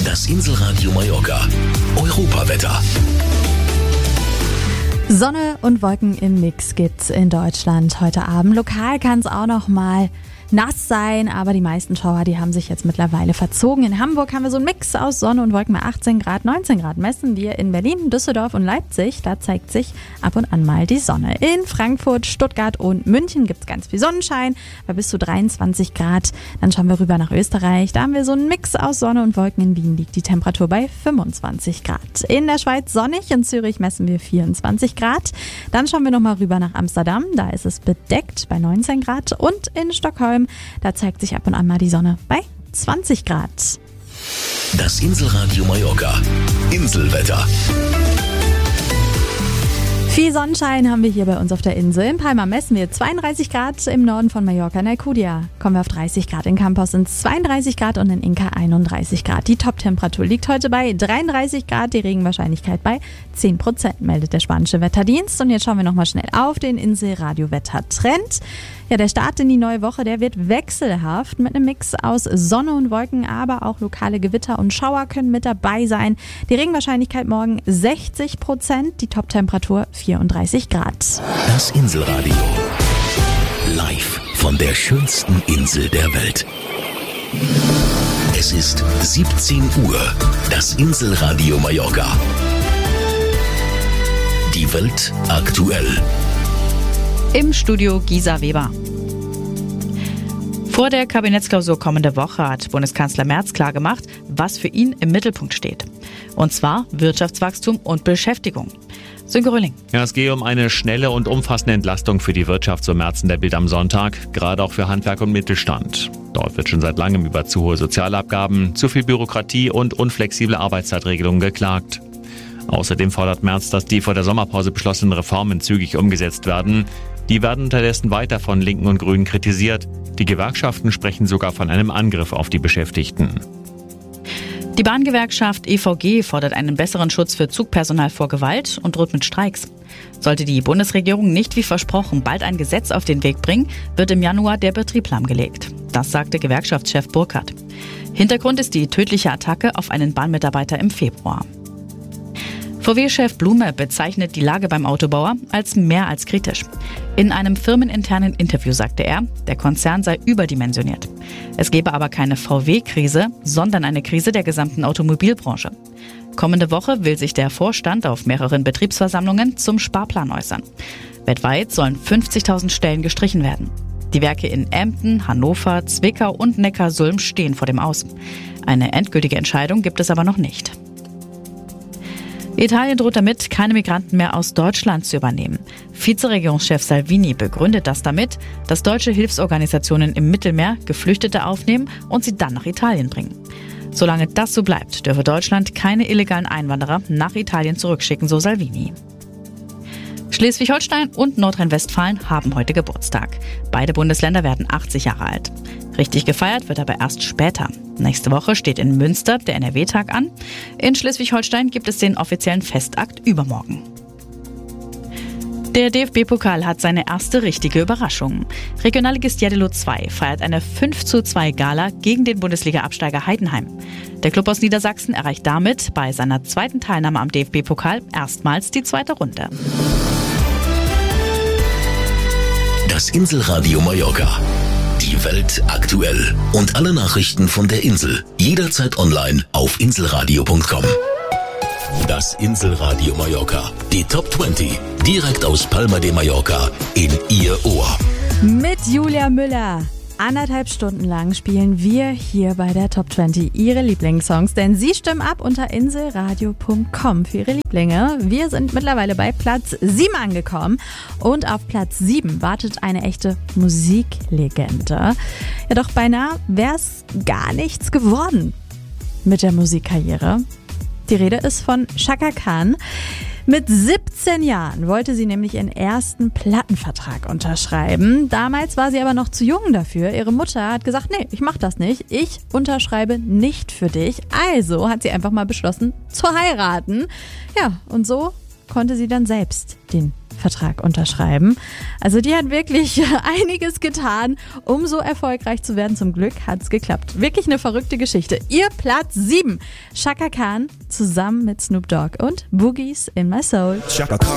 Das Inselradio Mallorca. Europawetter. Sonne und Wolken im Mix gibt's in Deutschland heute Abend. Lokal kann es auch noch mal nass sein, aber die meisten Schauer, die haben sich jetzt mittlerweile verzogen. In Hamburg haben wir so einen Mix aus Sonne und Wolken bei 18 Grad, 19 Grad messen wir in Berlin, Düsseldorf und Leipzig. Da zeigt sich ab und an mal die Sonne. In Frankfurt, Stuttgart und München gibt's ganz viel Sonnenschein bei bis zu 23 Grad. Dann schauen wir rüber nach Österreich. Da haben wir so einen Mix aus Sonne und Wolken. In Wien liegt die Temperatur bei 25 Grad. In der Schweiz sonnig, in Zürich messen wir 24 Grad. Dann schauen wir nochmal rüber nach Amsterdam. Da ist es bedeckt bei 19 Grad. Und in Stockholm, da zeigt sich ab und an mal die Sonne bei 20 Grad. Das Inselradio Mallorca. Inselwetter. Viel Sonnenschein haben wir hier bei uns auf der Insel. In Palma messen wir 32 Grad, im Norden von Mallorca in Alcudia kommen wir auf 30 Grad, in Campos sind es 32 Grad und in Inca 31 Grad. Die Top-Temperatur liegt heute bei 33 Grad, die Regenwahrscheinlichkeit bei 10%, meldet der spanische Wetterdienst. Und jetzt schauen wir nochmal schnell auf den Inselradio-Wettertrend. Ja, der Start in die neue Woche, der wird wechselhaft mit einem Mix aus Sonne und Wolken, aber auch lokale Gewitter und Schauer können mit dabei sein. Die Regenwahrscheinlichkeit morgen 60%, die Top-Temperatur 34 Grad. Das Inselradio. Live von der schönsten Insel der Welt. Es ist 17 Uhr. Das Inselradio Mallorca. Die Welt aktuell. Im Studio Gisa Weber. Vor der Kabinettsklausur kommende Woche hat Bundeskanzler Merz klargemacht, was für ihn im Mittelpunkt steht. Und zwar Wirtschaftswachstum und Beschäftigung. Sönke Röhling. Ja, es gehe um eine schnelle und umfassende Entlastung für die Wirtschaft, so Merz in der Bild am Sonntag, gerade auch für Handwerk und Mittelstand. Dort wird schon seit langem über zu hohe Sozialabgaben, zu viel Bürokratie und unflexible Arbeitszeitregelungen geklagt. Außerdem fordert Merz, dass die vor der Sommerpause beschlossenen Reformen zügig umgesetzt werden. Die werden unterdessen weiter von Linken und Grünen kritisiert. Die Gewerkschaften sprechen sogar von einem Angriff auf die Beschäftigten. Die Bahngewerkschaft EVG fordert einen besseren Schutz für Zugpersonal vor Gewalt und droht mit Streiks. Sollte die Bundesregierung nicht wie versprochen bald ein Gesetz auf den Weg bringen, wird im Januar der Betrieb lahmgelegt. Das sagte Gewerkschaftschef Burkhardt. Hintergrund ist die tödliche Attacke auf einen Bahnmitarbeiter im Februar. VW-Chef Blume bezeichnet die Lage beim Autobauer als mehr als kritisch. In einem firmeninternen Interview sagte er, der Konzern sei überdimensioniert. Es gebe aber keine VW-Krise, sondern eine Krise der gesamten Automobilbranche. Kommende Woche will sich der Vorstand auf mehreren Betriebsversammlungen zum Sparplan äußern. Weltweit sollen 50.000 Stellen gestrichen werden. Die Werke in Emden, Hannover, Zwickau und Neckarsulm stehen vor dem Aus. Eine endgültige Entscheidung gibt es aber noch nicht. Italien droht damit, keine Migranten mehr aus Deutschland zu übernehmen. Vizeregierungschef Salvini begründet das damit, dass deutsche Hilfsorganisationen im Mittelmeer Geflüchtete aufnehmen und sie dann nach Italien bringen. Solange das so bleibt, dürfe Deutschland keine illegalen Einwanderer nach Italien zurückschicken, so Salvini. Schleswig-Holstein und Nordrhein-Westfalen haben heute Geburtstag. Beide Bundesländer werden 80 Jahre alt. Richtig gefeiert wird aber erst später. Nächste Woche steht in Münster der NRW-Tag an. In Schleswig-Holstein gibt es den offiziellen Festakt übermorgen. Der DFB-Pokal hat seine erste richtige Überraschung. Regionalligist Jeddelo 2 feiert eine 5:2 Gala gegen den Bundesliga-Absteiger Heidenheim. Der Klub aus Niedersachsen erreicht damit bei seiner zweiten Teilnahme am DFB-Pokal erstmals die zweite Runde. Das Inselradio Mallorca. Die Welt aktuell. Und alle Nachrichten von der Insel. Jederzeit online auf inselradio.com. Das Inselradio Mallorca. Die Top 20. Direkt aus Palma de Mallorca in Ihr Ohr. Mit Julia Müller. 1,5 Stunden lang spielen wir hier bei der Top 20 Ihre Lieblingssongs, denn Sie stimmen ab unter inselradio.com für Ihre Lieblinge. Wir sind mittlerweile bei Platz 7 angekommen und auf Platz 7 wartet eine echte Musiklegende. Ja, doch beinahe wäre es gar nichts geworden mit der Musikkarriere. Die Rede ist von Chaka Khan. Mit 17 Jahren wollte sie nämlich ihren ersten Plattenvertrag unterschreiben. Damals war sie aber noch zu jung dafür. Ihre Mutter hat gesagt, nee, ich mach das nicht. Ich unterschreibe nicht für dich. Also hat sie einfach mal beschlossen zu heiraten. Ja, und so konnte sie dann selbst den Vertrag unterschreiben. Also die hat wirklich einiges getan, um so erfolgreich zu werden. Zum Glück hat's geklappt. Wirklich eine verrückte Geschichte. Ihr Platz 7. Chaka Khan zusammen mit Snoop Dogg und Boogies in My Soul. Chaka Khan.